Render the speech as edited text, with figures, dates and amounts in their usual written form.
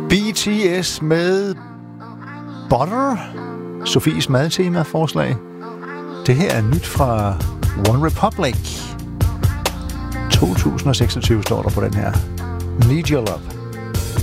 BTS med Butter, Sofies madtema-forslag. Det her er nyt fra One Republic. 2026 står der på den her. Need Your Love.